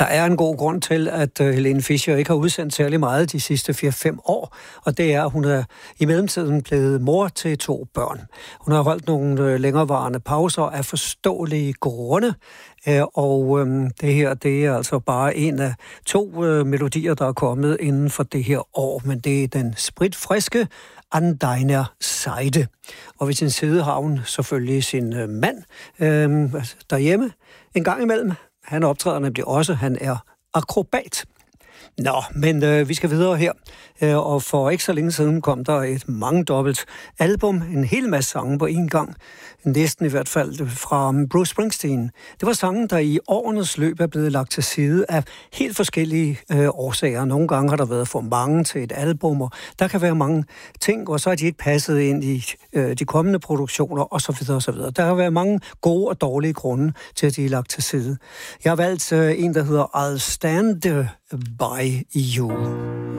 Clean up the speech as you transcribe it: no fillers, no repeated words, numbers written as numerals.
Der er en god grund til, at Helene Fischer ikke har udsendt særlig meget de sidste 4-5 år, og det er, at hun er i mellemtiden blevet mor til 2 børn. Hun har holdt nogle længerevarende pauser af forståelige grunde, og det her, det er altså bare en af 2 melodier, der er kommet inden for det her år, men det er den spritfriske An deiner Seite. Og ved sin side har hun selvfølgelig sin mand derhjemme en gang imellem. Han optræder nemlig også, han er akrobat. Nå, men vi skal videre her. Og for ikke så længe siden kom der et mangedobbelt album, en hel masse sange på en gang. Næsten i hvert fald fra Bruce Springsteen. Det var sange, der i årenes løb er blevet lagt til side af helt forskellige årsager. Nogle gange har der været for mange til et album, og der kan være mange ting, og så er de ikke passet ind i de kommende produktioner, osv. osv. Der har været mange gode og dårlige grunde til, at de er lagt til side. Jeg har valgt en, der hedder I'll Stand By You.